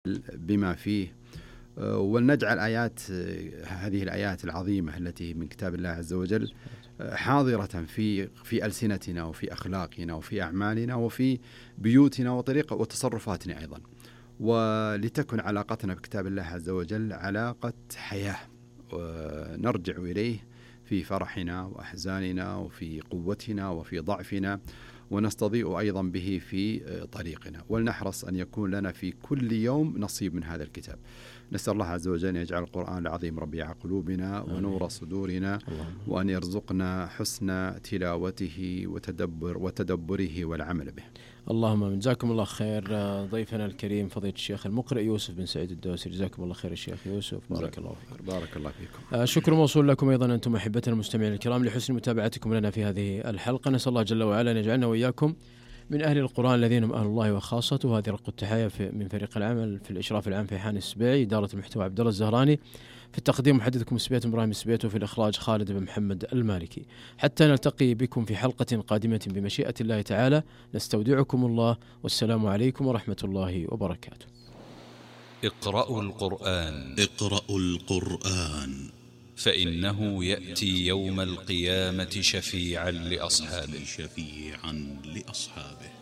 بما فيه، ولنجعل هذه الآيات العظيمة التي من كتاب الله عز وجل حاضرة في ألسنتنا وفي أخلاقنا وفي أعمالنا وفي بيوتنا وطريقة وتصرفاتنا أيضا، ولتكن علاقتنا بكتاب الله عز وجل علاقة حياة نرجع إليه في فرحنا وأحزاننا وفي قوتنا وفي ضعفنا، ونستضيء أيضا به في طريقنا، ولنحرص أن يكون لنا في كل يوم نصيب من هذا الكتاب. نسأل الله عز وجل أن يجعل القرآن العظيم ربيع قلوبنا ونور صدورنا، وأن يرزقنا حسن تلاوته وتدبره والعمل به. اللهم من جزاكم الله خير ضيفنا الكريم فضيلة الشيخ المقرئ يوسف بن سعيد الدوسري، جزاكم الله خير الشيخ يوسف، بارك الله فيكم. بارك الله فيكم. شكر موصول لكم أيضا أنتم أحبتنا المستمعين الكرام لحسن متابعتكم لنا في هذه الحلقة. نسأل الله جل وعلا أن يجعلنا وإياكم من أهل القرآن الذين هم أهل الله وخاصته. هذه رقة التحية من فريق العمل في الإشراف العام في حان السبيعي، إدارة المحتوى عبد الله الزهراني، في التقديم محدثكم سبيت إبراهيم سبيت، وفي الإخراج خالد بن محمد المالكي. حتى نلتقي بكم في حلقة قادمة بمشيئة الله تعالى، نستودعكم الله، والسلام عليكم ورحمة الله وبركاته. اقرأوا القرآن فإنه يأتي يوم القيامة شفيعا لأصحابه.